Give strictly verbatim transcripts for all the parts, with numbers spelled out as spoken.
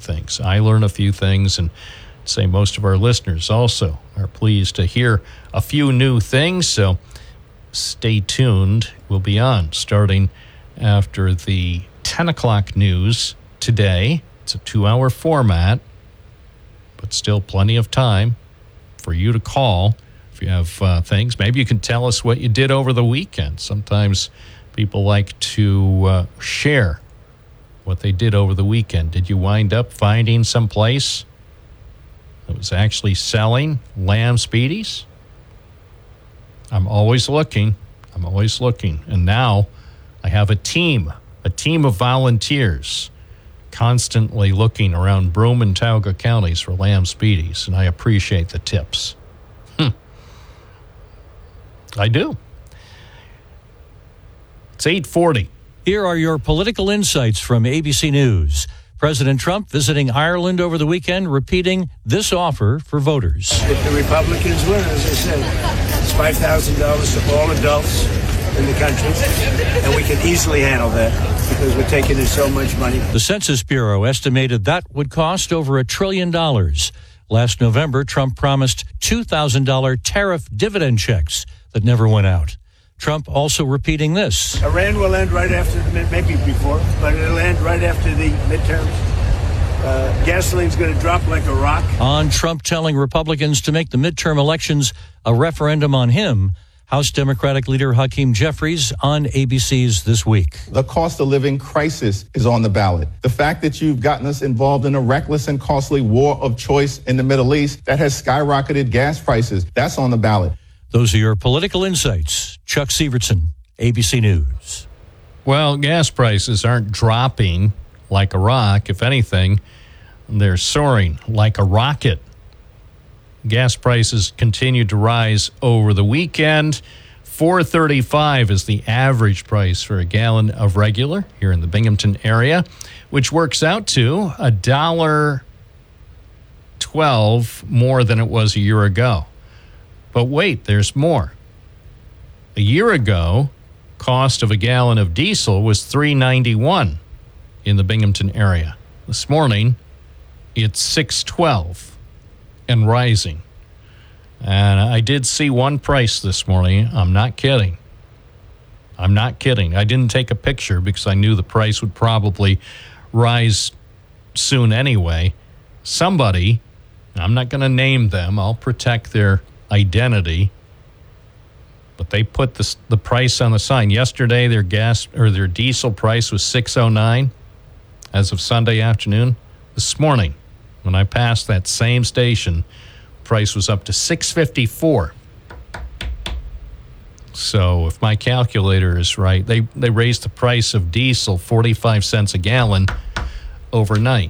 things. I learn a few things, and I'd say most of our listeners also are pleased to hear a few new things. So stay tuned. We'll be on starting after the ten o'clock news today. It's a two-hour format, but still plenty of time for you to call if you have uh, things. Maybe you can tell us what you did over the weekend. Sometimes people like to uh, share what they did over the weekend. Did you wind up finding some place that was actually selling lamb speedies? I'm always looking. I'm always looking. And now I have a team, a team of volunteers constantly looking around Broome and Tioga counties for lamb speedies, and I appreciate the tips. Hmm. I do. It's eight forty. Here are your political insights from A B C News. President Trump visiting Ireland over the weekend, repeating this offer for voters. If the Republicans win, as I said, it's five thousand dollars to all adults in the country, and we can easily handle that because we're taking in so much money. The Census Bureau estimated that would cost over a trillion dollars. Last November, Trump promised two thousand dollars tariff dividend checks that never went out. Trump also repeating this. Iran will end right after the mid, maybe before, but it'll end right after the midterms. Uh, gasoline's going to drop like a rock. On Trump telling Republicans to make the midterm elections a referendum on him, House Democratic leader Hakeem Jeffries on A B C's This Week. The cost of living crisis is on the ballot. The fact that you've gotten us involved in a reckless and costly war of choice in the Middle East that has skyrocketed gas prices, that's on the ballot. Those are your political insights. Chuck Sievertson, A B C News. Well, gas prices aren't dropping like a rock. If anything, they're soaring like a rocket. Gas prices continued to rise over the weekend. four thirty-five is the average price for a gallon of regular here in the Binghamton area, which works out to one dollar twelve more than it was a year ago. But wait, there's more. A year ago, cost of a gallon of diesel was three ninety-one in the Binghamton area. This morning, it's six twelve and rising. And I did see one price this morning. I'm not kidding. I'm not kidding. I didn't take a picture because I knew the price would probably rise soon anyway. Somebody, I'm not going to name them, I'll protect their identity, but they put the, the price on the sign. Yesterday, their gas or their diesel price was six oh nine as of Sunday afternoon. This morning, when I passed that same station, price was up to six fifty-four. So if my calculator is right, they, they raised the price of diesel forty-five cents a gallon overnight.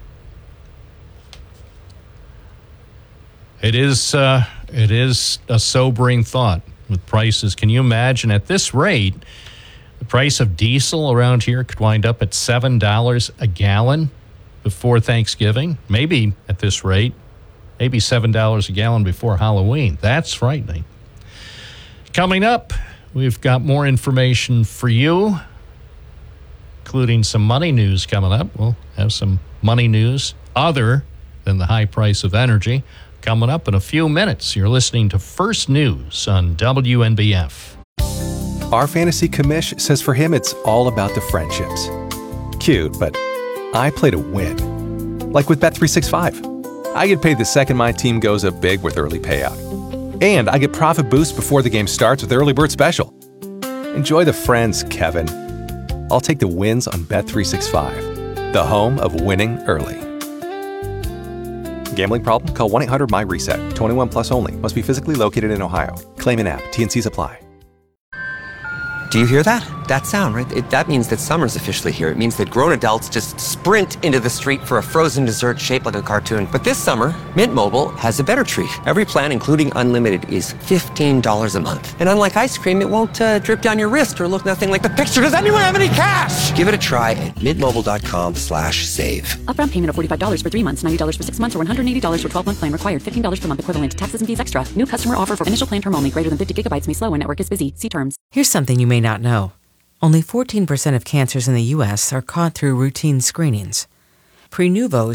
It is uh, it is a sobering thought with prices. Can you imagine at this rate, the price of diesel around here could wind up at seven dollars a gallon before Thanksgiving? Maybe at this rate, maybe seven dollars a gallon before Halloween. That's frightening. Coming up, we've got more information for you, including some money news coming up. We'll have some money news other than the high price of energy coming up in a few minutes. You're listening to First News on W N B F. Our fantasy commish says for him it's all about the friendships. Cute, but I play to win. Like with Bet three sixty-five. I get paid the second my team goes up big with early payout. And I get profit boost before the game starts with Early Bird Special. Enjoy the friends, Kevin. I'll take the wins on Bet three sixty-five, the home of winning early. Gambling problem? Call one eight hundred M Y reset. twenty-one plus only. Must be physically located in Ohio. Claim in app. T N Cs apply. Do you hear that? That sound, right? It, that means that summer's officially here. It means that grown adults just sprint into the street for a frozen dessert shaped like a cartoon. But this summer, Mint Mobile has a better treat. Every plan, including unlimited, is fifteen dollars a month. And unlike ice cream, it won't uh, drip down your wrist or look nothing like the picture. Does anyone have any cash? Give it a try at mintmobile.com slash save. Upfront payment of forty-five dollars for three months, ninety dollars for six months, or one hundred eighty dollars for twelve-month plan required. fifteen dollars per month equivalent. Taxes and fees extra. New customer offer for initial plan term only. Greater than fifty gigabytes may slow when network is busy. See terms. Here's something you may not know. Only fourteen percent of cancers in the U S are caught through routine screenings. Prenuvo